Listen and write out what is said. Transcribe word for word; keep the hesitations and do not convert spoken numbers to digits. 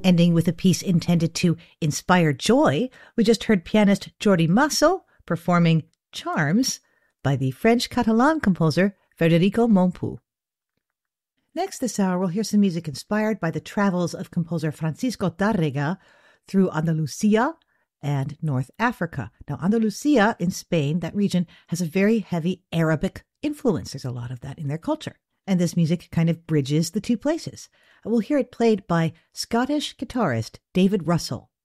Ending with a piece intended to inspire joy, we just heard pianist Jordi Masso performing Charms by the French-Catalan composer Federico Montpou. Next this hour, we'll hear some music inspired by the travels of composer Francisco Tárrega through Andalusia and North Africa. Now, Andalusia in Spain, that region, has a very heavy Arabic influence. There's a lot of that in their culture. And this music kind of bridges the two places. We'll hear it played by Scottish guitarist David Russell.